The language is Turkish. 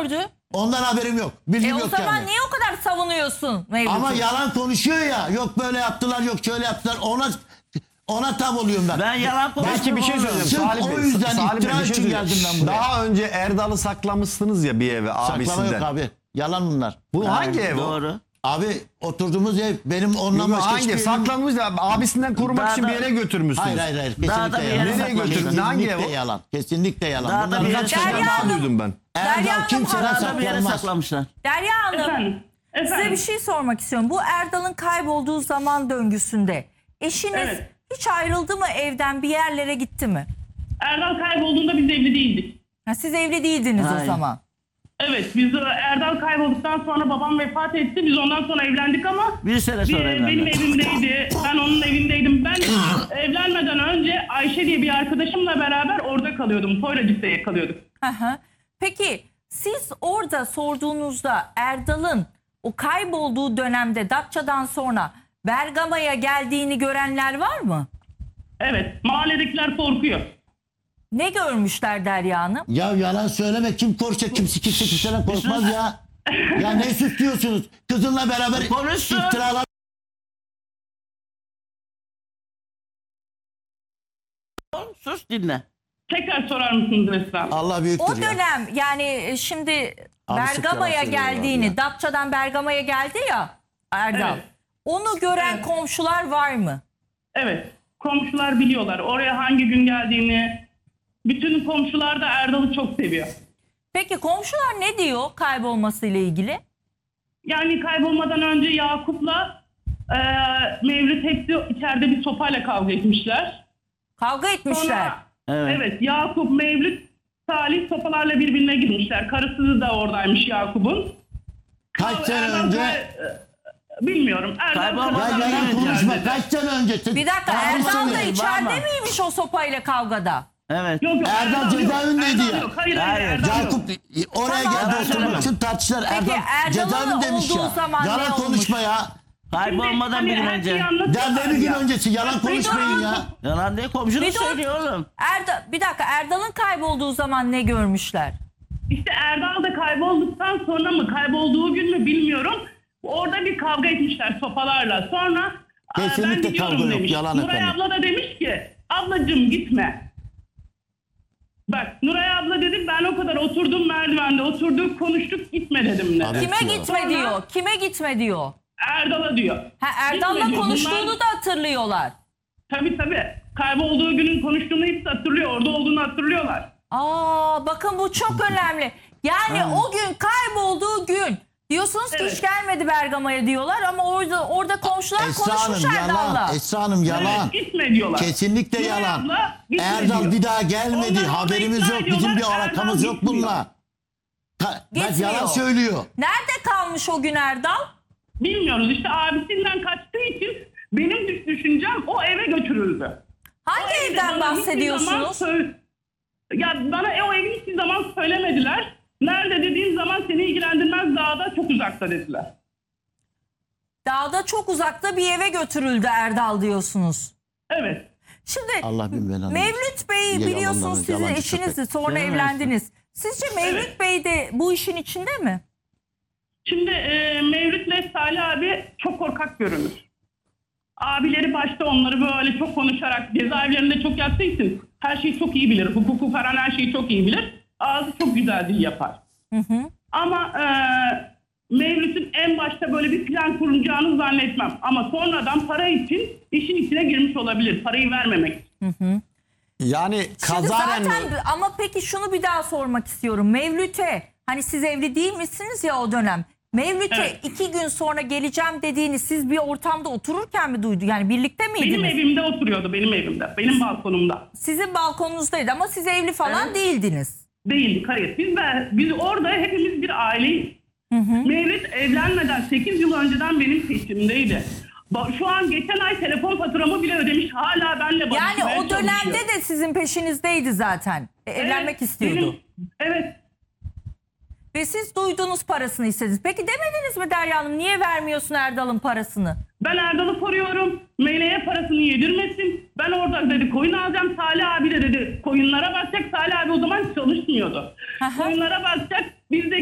gördü. Ondan haberim yok. Bilgim O yok zaman yani. niye o kadar savunuyorsun Mevlüt'ü? Ama yalan konuşuyor ya. Yok böyle yaptılar, yok şöyle yaptılar. Ona tam oluyorum ben. Ben yalan konuşmuyorum. Belki bir şey söyleyeceğim. Sırf Salih o Bey, yüzden Salih Bey, iftira bir şey için söyleyeceğim. geldim ben buraya. Daha önce Erdal'ı saklamışsınız ya bir eve Saklama yok abisinden. abi. Yalan bunlar. Bu hangi ev o? Doğru. Abi oturduğumuz ev benim ondan başka Hangi hiçbir ev? evim- Saklanmış da abisinden korumak için Daha bir da- yere götürmüşsünüz. Hayır. Daha da Kesinlikle bir yalan. yere Nereye götürdün? Hangi ev o? Kesinlikle yalan. Kesinlikle yalan. Daha da Bunlar bir yere kaç Derya Birkaç daha Hanım- duydum ben. Derya Erdal Hanım kimseden Daha da bir yere saklanmaz. saklamışlar. Derya Hanım Efendim. size bir şey sormak istiyorum. Bu Erdal'ın kaybolduğu zaman döngüsünde eşiniz Evet. hiç ayrıldı mı evden, bir yerlere gitti mi? Erdal kaybolduğunda biz evli değildik. Ha, siz evli değildiniz o Hayır. zaman. Evet, biz Erdal kaybolduktan sonra babam vefat etti. Biz ondan sonra evlendik ama Bir sene sonra benim evlendim. evimdeydi. Ben onun evindeydim. Ben evlenmeden önce Ayşe diye bir arkadaşımla beraber orada kalıyordum. Poyracık'ta kalıyorduk. Hı hı. Peki siz orada sorduğunuzda Erdal'ın o kaybolduğu dönemde Datça'dan sonra Bergama'ya geldiğini görenler var mı? Evet, mahalledekiler korkuyor. Ne görmüşler Derya Hanım? Ya yalan söyleme. Kim korkacak? Kimseden korkmaz ya. Ya ne suçluyorsunuz? Kızınla beraber Konuşsun. iftiralar. Sus dinle. Tekrar sorar mısınız Esra Hanım? Allah büyüktür O ya. dönem yani şimdi Abi sık Bergama'ya yalan söylüyorlar geldiğini, ya. Datça'dan Bergama'ya geldi ya Erdal. Evet. Onu gören Evet. komşular var mı? Evet, komşular biliyorlar. Oraya hangi gün geldiğini. Bütün komşular da Erdal'ı çok seviyor. Peki komşular ne diyor kaybolmasıyla ilgili? Yani kaybolmadan önce Yakup'la Mevlüt hepsi içeride bir sopayla kavga etmişler. Kavga etmişler. Sonra, Evet. evet, Yakup, Mevlüt, Salih sopalarla birbirine girmişler. Karısı da oradaymış Yakup'un. Kaç sene Erdal önce? Bilmiyorum. Erdal Kaybolmadan Ya sopalarla yalan önce konuşma. içeride. Kaç sene önce? Bir dakika Doğru Erdal da söylüyor. içeride Bağırma. miymiş o sopayla kavgada? Evet. Yok, Erdal cezaevindeydi Erdal ya. yok. Hayır, Hayır, Erdal yok. Yakup oraya Tamam. geldi Yalan oturmak söyleme. için tartıştılar. Peki, Erdal Erdal'ın cezaevindeymiş olduğu ya. zaman ne Yalan olmuş? konuşma ya. Kaybolmadan bir gün Her şeyi önce. anlatıyorlar Ya bir gün ya. öncesi yalan konuşmayın ya. Yalan değil, komşunuz Bir dur. söylüyor oğlum. Bir dakika Erdal'ın kaybolduğu zaman ne görmüşler? İşte Erdal da kaybolduktan sonra mı, kaybolduğu gün mü bilmiyorum. Orada bir kavga etmişler sopalarla. Sonra Kesinlikle ben gidiyorum kavga yok, demiş. yalan Nuray efendim. abla da demiş ki ablacığım gitme. Bak Nuray abla dedi ben o kadar oturdum merdivende oturduk konuştuk gitme dedim dedi. Abi- Kime Evet ya. gitme Sonra- diyor? Kime gitme diyor? Erdal'a diyor. Ha Erdal'la Gitme diyor. konuştuğunu Bunlar- da hatırlıyorlar. Tabii. Kaybolduğu günün konuştuğunu hepsi hatırlıyor. Orada olduğunu hatırlıyorlar. Bakın bu çok önemli. Yani o gün kaybolduğu gün diyorsunuz ki Evet. hiç gelmedi Bergama'ya diyorlar ama orada komşular Esra konuşmuş Hanım Erdal'la. yalan. Esra Hanım yalan. Evet, gitme diyorlar. Kesinlikle Nuray yalan. abla gitme Erdal diyor. bir daha gelmedi. Onlar orada Haberimiz ikna yok. Bizim bir ediyorlar, alakamız Erdal yok gitmiyor. bununla. Bak Gitmiyor. yalan söylüyor. Nerede kalmış o gün Erdal? Bilmiyoruz işte abisinden kaçtığı için benim düşüncem o eve götürüldü. Hangi O evde evden bana hiçbir bahsediyorsunuz? zaman ya bana o evi hiçbir zaman söylemediler. Nerede dediğim zaman seni ilgilendirmez dağda çok uzakta dediler. Dağda çok uzakta bir eve götürüldü Erdal diyorsunuz. Evet. Şimdi Allah bin belanı. Mevlüt Bey Ya biliyorsunuz yalanlar, sizin yalancı eşinizdi köpek. sonra Yalan evlendiniz. Sizce Mevlüt Evet. Bey de bu işin içinde mi? Şimdi Mevlüt'le Salih abi çok korkak görünür. Abileri başta onları böyle çok konuşarak cezaevlerinde çok yattığı için her şeyi çok iyi bilir. Hukuku falan her şeyi çok iyi bilir. Ağzı çok güzel dil yapar. Ama Mevlüt'ün en başta böyle bir plan kuracağını zannetmem. Ama sonradan para için işin içine girmiş olabilir. Parayı vermemek için. Yani Şimdi kazaren mi? zaten ama peki şunu bir daha sormak istiyorum. Mevlüt'e hani siz evli değil misiniz ya o dönem. Mevlüt'e Evet. 2 gün sonra geleceğim dediğini siz bir ortamda otururken mi duydu? Yani birlikte miydiniz? Benim evimde oturuyordu, benim evimde. Benim balkonumda. Sizin balkonunuzdaydı ama siz evli falan Evet. değildiniz. Değildik, hayır. Biz orada hepimiz bir aileyiz. Mevlüt evlenmeden 8 yıl önceden benim peşimdeydi. Şu an geçen ay telefon faturamı bile ödemiş. Hala benimle Yani barışmaya o dönemde çalışıyor. de sizin peşinizdeydi zaten. Evlenmek Evet, istiyordu. evet. Ve siz duydunuz parasını istediniz. Peki demediniz mi Derya Hanım niye vermiyorsun Erdal'ın parasını? Ben Erdal'ı koruyorum. Meleğe parasını yedirmesin. Ben orada dedi koyun alacağım. Salih abi de dedi koyunlara bakacak. Salih abi o zaman çalışmıyordu. Aha. Koyunlara bakacak. Biz de